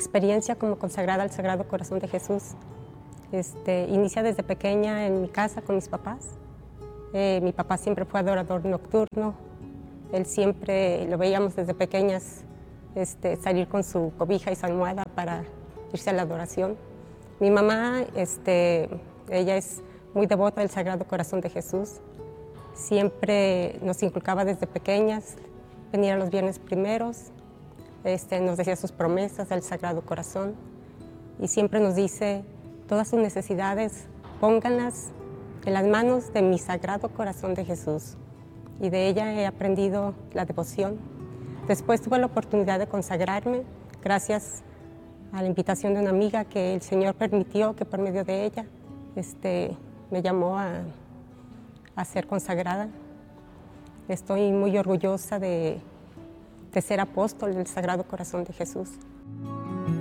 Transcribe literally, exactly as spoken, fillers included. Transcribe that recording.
experiencia como consagrada al Sagrado Corazón de Jesús este, inicia desde pequeña en mi casa con mis papás. Eh, mi papá siempre fue adorador nocturno. Él siempre lo veíamos desde pequeñas este, salir con su cobija y su almohada para irse a la adoración. Mi mamá, este, ella es muy devota del Sagrado Corazón de Jesús. Siempre nos inculcaba desde pequeñas venir a los viernes primeros. Este, nos decía sus promesas del Sagrado Corazón y siempre nos dice, todas sus necesidades, pónganlas en las manos de mi Sagrado Corazón de Jesús. Y de ella he aprendido la devoción. Después tuve la oportunidad de consagrarme, gracias a la invitación de una amiga que el Señor permitió que por medio de ella este, me llamó a, a ser consagrada. Estoy muy orgullosa de, de ser apóstol del Sagrado Corazón de Jesús.